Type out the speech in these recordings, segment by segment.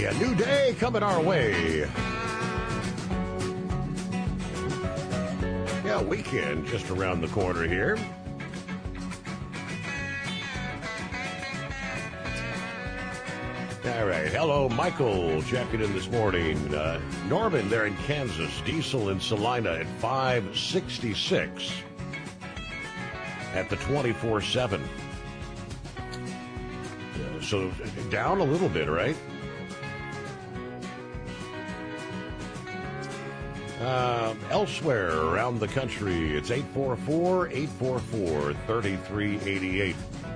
A new day coming our way. Yeah, weekend just around the corner here. All right. Hello, Michael. Checking in this morning. Norman there in Kansas. Diesel in Salina at $5.66 at the 24/7. So down a little bit, right? Elsewhere around the country, it's 844-844-3388.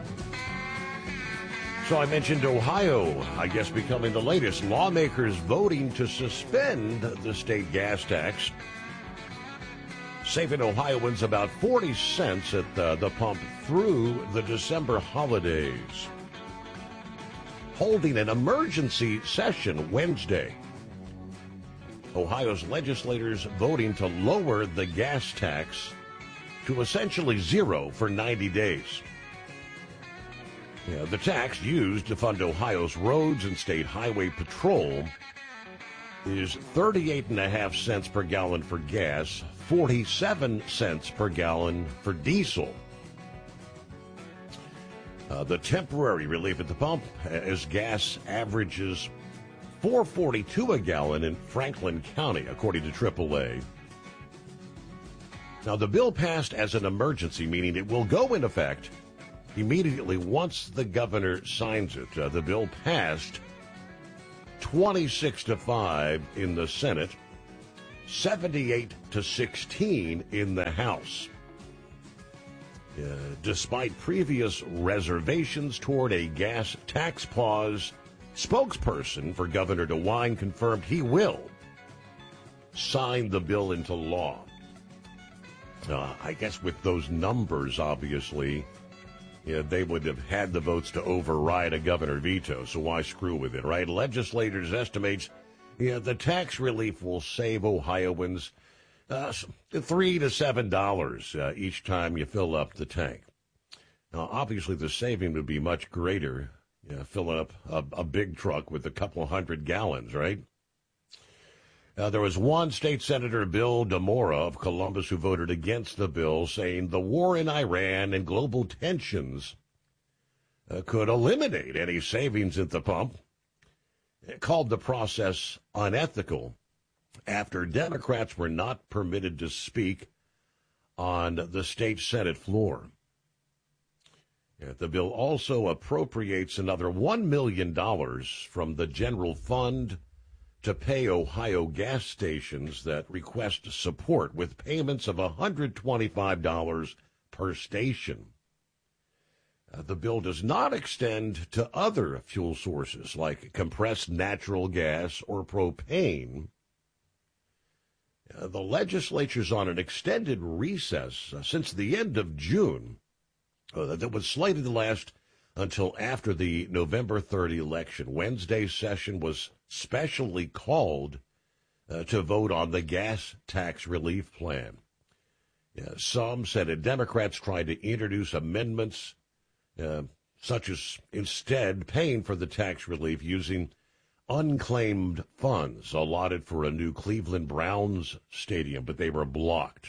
So I mentioned Ohio, I guess, becoming the latest. Lawmakers voting to suspend the state gas tax, saving Ohioans about 40 cents at the pump through the December holidays. Holding an emergency session Wednesday. Ohio's legislators voting to lower the gas tax to essentially zero for 90 days. The tax used to fund Ohio's roads and state highway patrol is 38.5 cents per gallon for gas, 47 cents per gallon for diesel. The temporary relief at the pump, as gas averages $4.42 a gallon in Franklin County, according to AAA. Now, the bill passed as an emergency, meaning it will go in effect immediately once the governor signs it. The bill passed 26-5 in the Senate, 78-16 in the House. Despite previous reservations toward a gas tax pause, spokesperson for Governor DeWine confirmed he will sign the bill into law. I guess with those numbers, obviously, they would have had the votes to override a governor veto, so why screw with it, right? Legislators estimate the tax relief will save Ohioans $3 to $7 each time you fill up the tank. Now, obviously, the saving would be much greater, filling up a big truck with a couple hundred gallons, right? There was one state senator, Bill Demora of Columbus, who voted against the bill, saying the war in Iran and global tensions could eliminate any savings at the pump. It called the process unethical after Democrats were not permitted to speak on the state Senate floor. The bill also appropriates another $1 million from the general fund to pay Ohio gas stations that request support, with payments of $125 per station. The bill does not extend to other fuel sources like compressed natural gas or propane. The legislature's on an extended recess since the end of June that was slated to last until after the November 3rd election. Wednesday's session was specially called to vote on the gas tax relief plan. Some Senate Democrats tried to introduce amendments such as instead paying for the tax relief using unclaimed funds allotted for a new Cleveland Browns stadium, but they were blocked.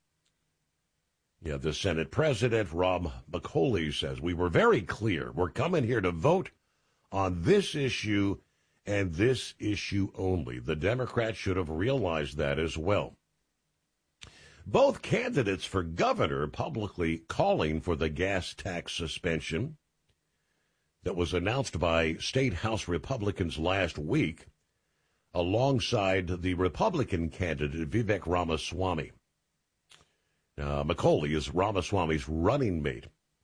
The Senate President, Rob McCauley, says, we were very clear. We're coming here to vote on this issue and this issue only. The Democrats should have realized that as well. Both candidates for governor publicly calling for the gas tax suspension that was announced by State House Republicans last week, alongside the Republican candidate Vivek Ramaswamy. McCauley is Ramaswamy's running mate.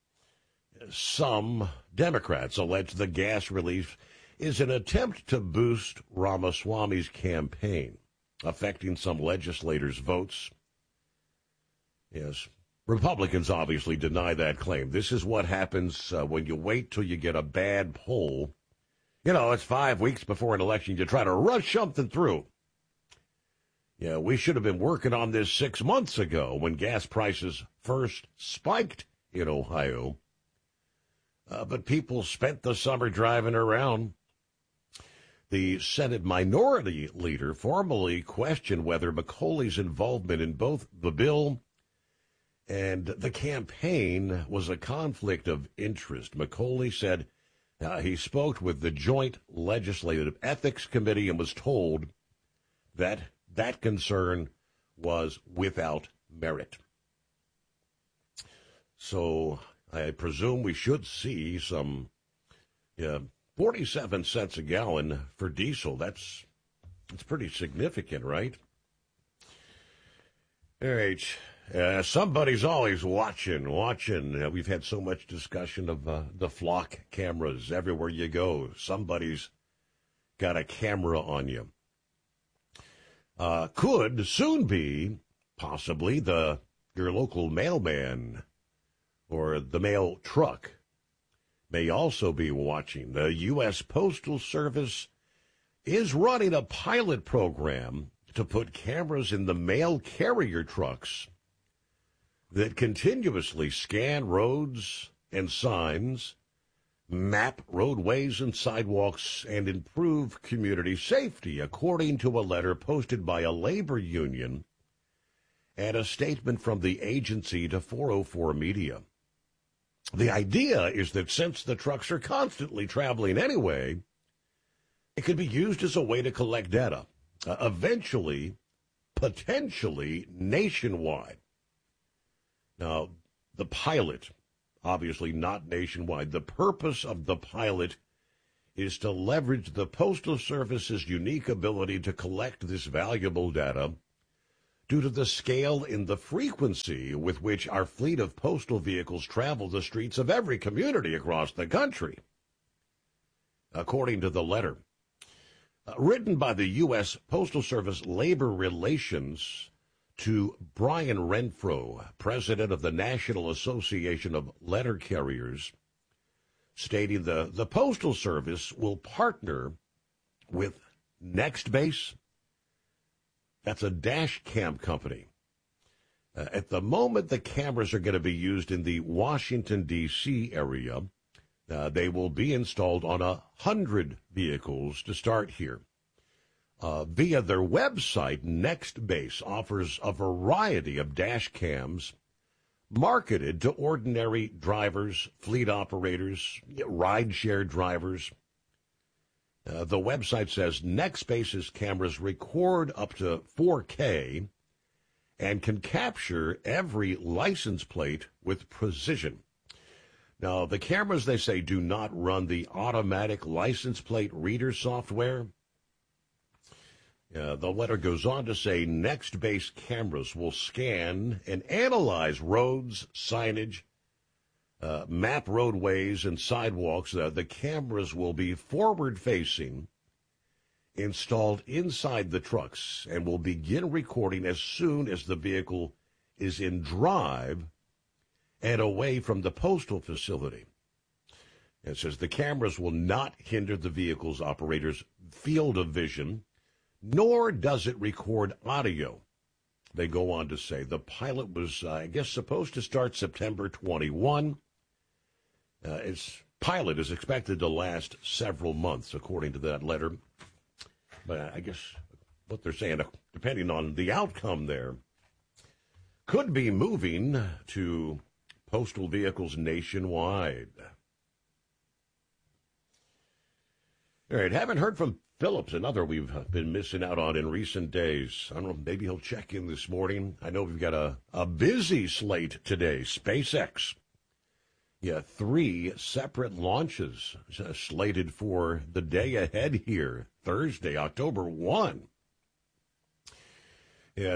Some Democrats allege the gas relief is an attempt to boost Ramaswamy's campaign, affecting some legislators' votes. Yes, Republicans obviously deny that claim. This is what happens when you wait till you get a bad poll. It's 5 weeks before an election. You try to rush something through. We should have been working on this 6 months ago when gas prices first spiked in Ohio. But people spent the summer driving around. The Senate Minority Leader formally questioned whether McCauley's involvement in both the bill and the campaign was a conflict of interest. McCauley said he spoke with the Joint Legislative Ethics Committee and was told that that concern was without merit. So I presume we should see some 47 cents a gallon for diesel. That's pretty significant, right? All right. Somebody's always watching. We've had so much discussion of the flock cameras everywhere you go. Somebody's got a camera on you. Could soon be possibly your local mailman or the mail truck may also be watching. The U.S. Postal Service is running a pilot program to put cameras in the mail carrier trucks that continuously scan roads and signs, map roadways and sidewalks, and improve community safety, according to a letter posted by a labor union and a statement from the agency to 404 Media. The idea is that since the trucks are constantly traveling anyway, it could be used as a way to collect data, eventually, potentially nationwide. Now, the pilot, obviously not nationwide, the purpose of the pilot is to leverage the Postal Service's unique ability to collect this valuable data due to the scale and the frequency with which our fleet of postal vehicles travel the streets of every community across the country. According to the letter, written by the U.S. Postal Service Labor Relations to Brian Renfro, president of the National Association of Letter Carriers, stating the Postal Service will partner with NextBase. That's a dash cam company. At the moment, the cameras are going to be used in the Washington, D.C. area. They will be installed on 100 vehicles to start here. Via their website, NextBase offers a variety of dash cams marketed to ordinary drivers, fleet operators, ride-share drivers. The website says NextBase's cameras record up to 4K and can capture every license plate with precision. Now, the cameras, they say, do not run the automatic license plate reader software. The letter goes on to say NextBase cameras will scan and analyze roads, signage, map roadways and sidewalks. The cameras will be forward-facing, installed inside the trucks, and will begin recording as soon as the vehicle is in drive and away from the postal facility. It says the cameras will not hinder the vehicle's operator's field of vision, nor does it record audio. They go on to say the pilot was, supposed to start September 21. Its pilot is expected to last several months, according to that letter. But I guess what they're saying, depending on the outcome there, could be moving to postal vehicles nationwide. All right, haven't heard from Phillips, another we've been missing out on in recent days. I don't know, maybe he'll check in this morning. I know we've got a busy slate today. SpaceX. Yeah, 3 separate launches slated for the day ahead here, Thursday, October 1. Yeah,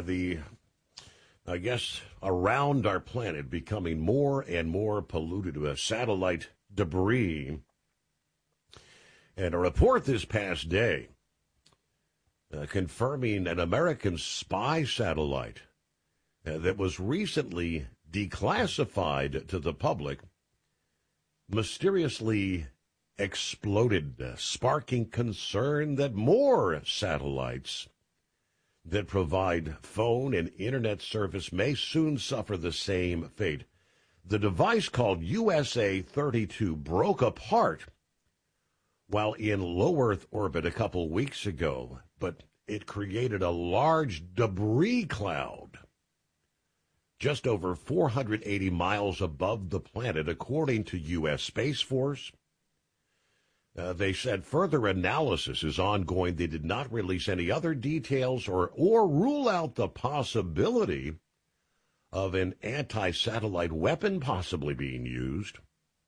around our planet becoming more and more polluted with satellite debris. And a report this past day confirming an American spy satellite that was recently declassified to the public mysteriously exploded, sparking concern that more satellites that provide phone and internet service may soon suffer the same fate. The device, called USA-32, broke apart while in low Earth orbit a couple weeks ago, but it created a large debris cloud just over 480 miles above the planet, according to U.S. Space Force. They said further analysis is ongoing. They did not release any other details or rule out the possibility of an anti-satellite weapon possibly being used.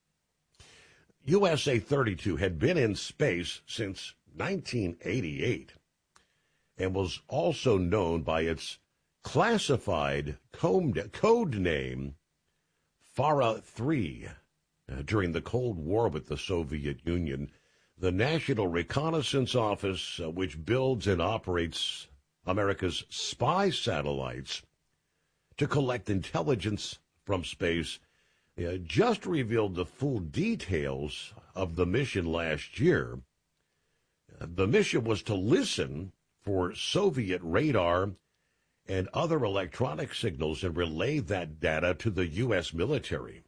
USA-32 had been in space since 1988 and was also known by its classified code name Farah 3 during the Cold War with the Soviet Union. The National Reconnaissance Office, which builds and operates America's spy satellites to collect intelligence from space, just revealed the full details of the mission last year. The mission was to listen for Soviet radar and other electronic signals and relay that data to the U.S. military.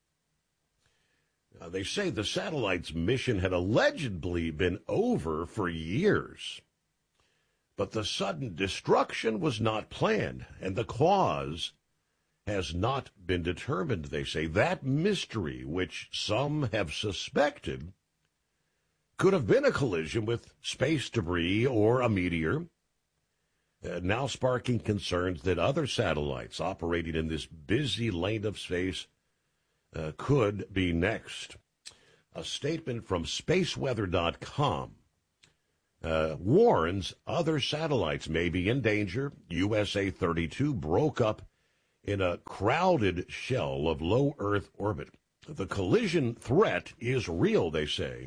They say the satellite's mission had allegedly been over for years, but the sudden destruction was not planned, and the cause has not been determined, they say. That mystery, which some have suspected, could have been a collision with space debris or a meteor, now sparking concerns that other satellites operating in this busy lane of space could be next. A statement from spaceweather.com warns other satellites may be in danger. USA-32 broke up in a crowded shell of low Earth orbit. The collision threat is real, they say.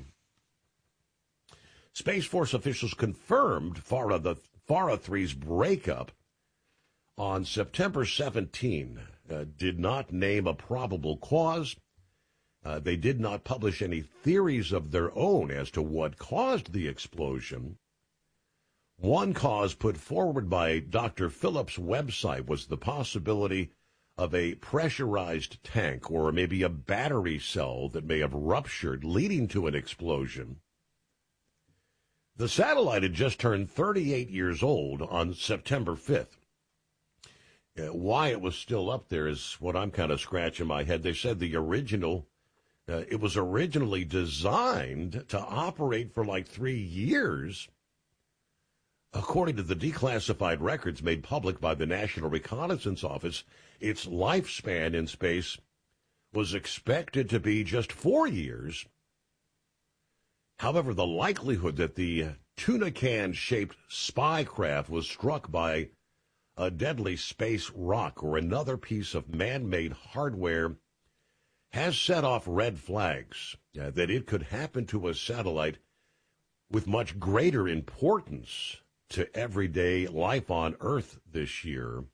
Space Force officials confirmed Farah 3's breakup on September 17. Did not name a probable cause. They did not publish any theories of their own as to what caused the explosion. One cause put forward by Dr. Phillips' website was the possibility of a pressurized tank or maybe a battery cell that may have ruptured, leading to an explosion. The satellite had just turned 38 years old on September 5th. Why it was still up there is what I'm kind of scratching my head. They said it was originally designed to operate for like 3 years. According to the declassified records made public by the National Reconnaissance Office, its lifespan in space was expected to be just 4 years. However, the likelihood that the tuna can-shaped spy craft was struck by a deadly space rock or another piece of man-made hardware has set off red flags that it could happen to a satellite with much greater importance to everyday life on Earth this year.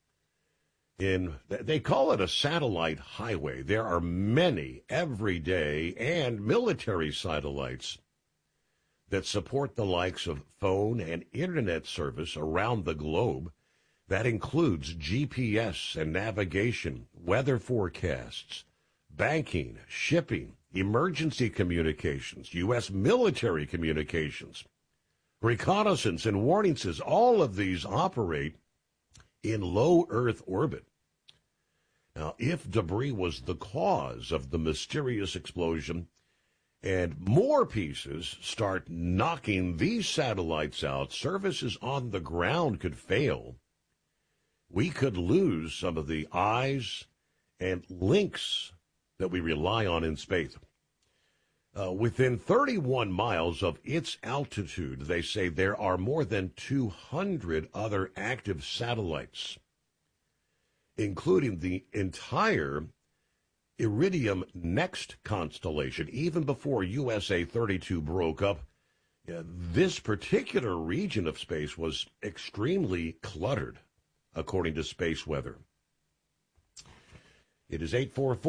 They call it a satellite highway. There are many everyday and military satellites that support the likes of phone and internet service around the globe. That includes GPS and navigation, weather forecasts, banking, shipping, emergency communications, U.S. military communications, reconnaissance and warning systems. All of these operate in low Earth orbit. Now, if debris was the cause of the mysterious explosion and more pieces start knocking these satellites out, services on the ground could fail. We could lose some of the eyes and links that we rely on in space. Within 31 miles of its altitude, they say there are more than 200 other active satellites, including the entire Iridium Next constellation. Even before USA-32 broke up, this particular region of space was extremely cluttered, according to Space Weather. It is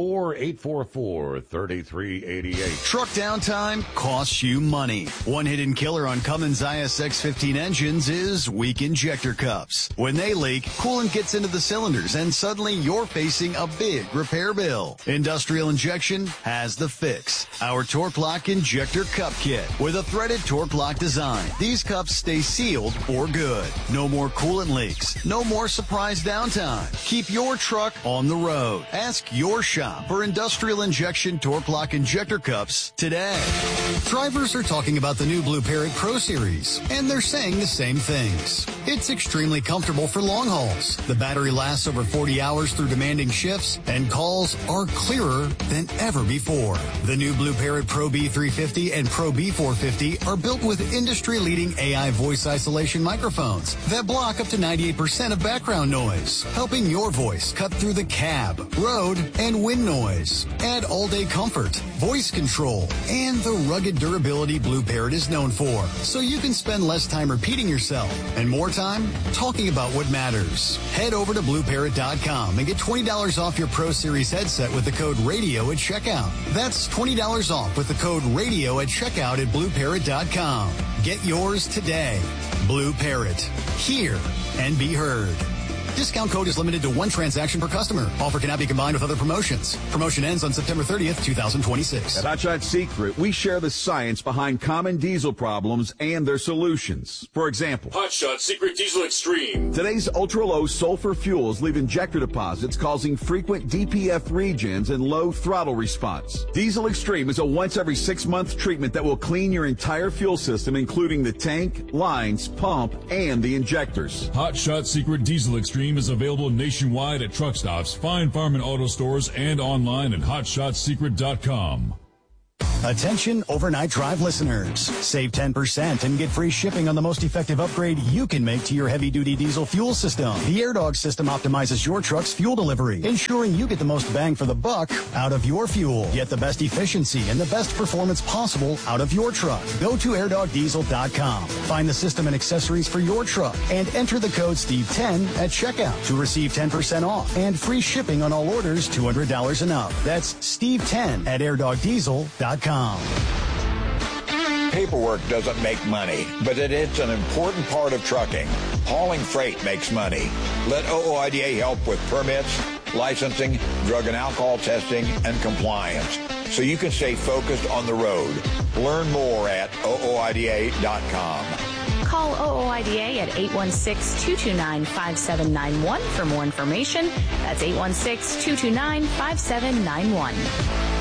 844-844-3388. Truck downtime costs you money. One hidden killer on Cummins ISX-15 engines is weak injector cups. When they leak, coolant gets into the cylinders and suddenly you're facing a big repair bill. Industrial Injection has the fix. Our Torque Lock Injector Cup Kit with a threaded Torque Lock design. These cups stay sealed for good. No more coolant leaks. No more surprise downtime. Keep your truck on the road. Ask your shop for Industrial Injection Torque Lock Injector Cups today. Drivers are talking about the new Blue Parrot Pro Series, and they're saying the same things. It's extremely comfortable for long hauls. The battery lasts over 40 hours through demanding shifts, and calls are clearer than ever before. The new Blue Parrot Pro B350 and Pro B450 are built with industry-leading AI voice isolation microphones that block up to 98% of background noise, helping your voice cut through the cab, road, and wind noise. Add all-day comfort, voice control, and the rugged durability Blue Parrot is known for, so you can spend less time repeating yourself and more time talking about what matters. Head over to BlueParrot.com and get $20 off your Pro Series headset with the code RADIO at checkout. That's $20 off with the code RADIO at checkout at BlueParrot.com. Get yours today. Blue Parrot. Hear and be heard. Discount code is limited to one transaction per customer. Offer cannot be combined with other promotions. Promotion ends on September 30th, 2026. At Hot Shot Secret, we share the science behind common diesel problems and their solutions. For example, Hot Shot Secret Diesel Extreme. Today's ultra-low sulfur fuels leave injector deposits causing frequent DPF regens and low throttle response. Diesel Extreme is a once every 6-month treatment that will clean your entire fuel system, including the tank, lines, pump, and the injectors. Hot Shot Secret Diesel Extreme is available nationwide at truck stops, fine farm and auto stores, and online at hotshotsecret.com. Attention overnight drive listeners. Save 10% and get free shipping on the most effective upgrade you can make to your heavy-duty diesel fuel system. The AirDog system optimizes your truck's fuel delivery, ensuring you get the most bang for the buck out of your fuel. Get the best efficiency and the best performance possible out of your truck. Go to airdogdiesel.com. Find the system and accessories for your truck and enter the code STEVE10 at checkout to receive 10% off and free shipping on all orders $200 and up. That's STEVE10 at airdogdiesel.com. Paperwork doesn't make money, but it's an important part of trucking. Hauling freight makes money. Let OOIDA help with permits, licensing, drug and alcohol testing, and compliance, so you can stay focused on the road. Learn more at OOIDA.com. Call OOIDA at 816-229-5791 for more information. That's 816-229-5791.